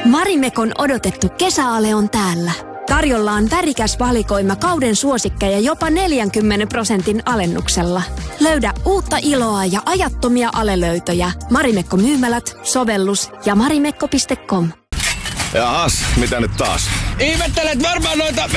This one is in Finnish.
Marimekon odotettu kesäale on täällä. Tarjolla on värikäs valikoima kauden suosikkeja jopa 40% alennuksella. Löydä uutta iloa ja ajattomia alelöytöjä. Marimekko-myymälät, sovellus ja marimekko.com. Jahas, mitä nyt taas? Ihmettelet varmaan noita